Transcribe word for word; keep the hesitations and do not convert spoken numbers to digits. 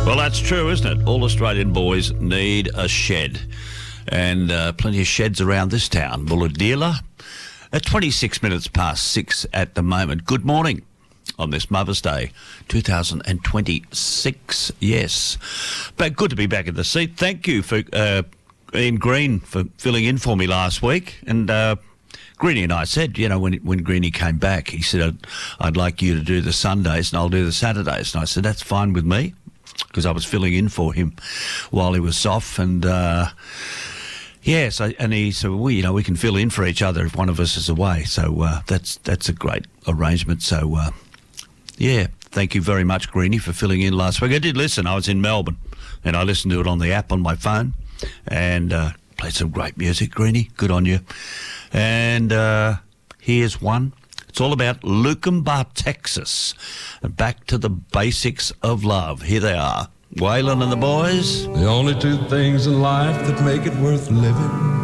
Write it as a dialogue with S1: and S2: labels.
S1: Well, that's true, isn't it? All Australian boys need a shed. And uh, plenty of sheds around this town. Bulahdelah at twenty-six minutes past six at the moment. Good morning on this Mother's Day, two thousand twenty-six. Yes. But good to be back in the seat. Thank you for uh, Ian Green for filling in for me last week. And uh, Greenie and I said, you know, when when Greenie came back, he said, I'd, I'd like you to do the Sundays and I'll do the Saturdays. And I said, that's fine with me, because I was filling in for him while he was off. And, uh, yeah, so, and he said, well, you know, we can fill in for each other if one of us is away. So uh, that's that's a great arrangement. So, uh, yeah, thank you very much, Greenie, for filling in last week. I did listen. I was in Melbourne, and I listened to it on the app on my phone, and uh, played some great music, Greenie. Good on you. And uh, here's one. It's all about Lucumba, Texas. Back to the basics of love. Here they are. Waylon and the boys.
S2: The only two things in life that make it worth living